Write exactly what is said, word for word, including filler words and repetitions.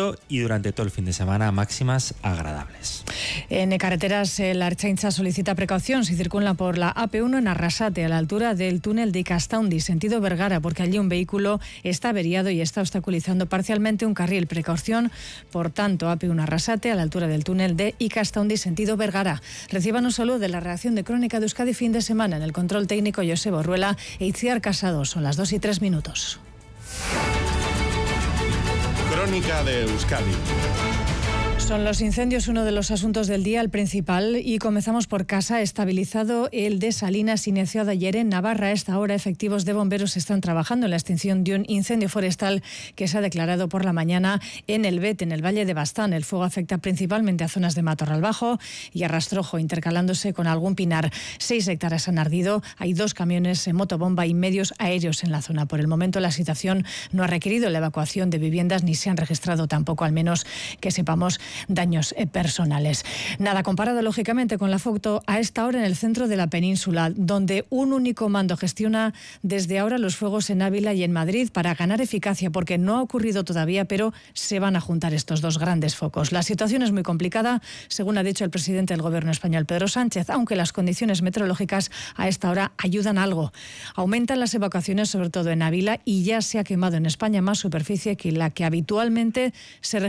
sábado y durante todo el fin de semana máximas agradables. En carreteras, la Ertzaintza solicita precaución si circulan por la A P uno en Arrasate, a la altura del túnel de Ikastaundi, sentido Vergara, porque allí un vehículo está averiado y está obstaculizando parcialmente un carril. Precaución, por tanto, A P uno Arrasate, a la altura del túnel de Ikastaundi, sentido Vergara. Reciban un saludo de la redacción de Crónica de Euskadi fin de semana. En el control técnico, Joseba Orruela e Itziar Casado. Son las dos y tres minutos. Crónica de Euskadi. Son los incendios uno de los asuntos del día, el principal, y comenzamos por casa. Estabilizado el de Salinas, iniciado ayer en Navarra. A esta hora, efectivos de bomberos están trabajando en la extinción de un incendio forestal que se ha declarado por la mañana en el Bet, en el Valle de Baztán. El fuego afecta principalmente a zonas de Matorral Bajo y a Rastrojo, intercalándose con algún pinar. Seis hectáreas han ardido, hay dos camiones en motobomba y medios aéreos en la zona. Por el momento, la situación no ha requerido la evacuación de viviendas ni se han registrado tampoco, al menos que sepamos, daños personales. Nada comparado, lógicamente, con la foto a esta hora en el centro de la península, donde un único mando gestiona desde ahora los fuegos en Ávila y en Madrid para ganar eficacia, porque no ha ocurrido todavía, pero se van a juntar estos dos grandes focos. La situación es muy complicada, según ha dicho el presidente del Gobierno español, Pedro Sánchez, aunque las condiciones meteorológicas a esta hora ayudan algo. Aumentan las evacuaciones, sobre todo en Ávila, y ya se ha quemado en España más superficie que la que habitualmente se registra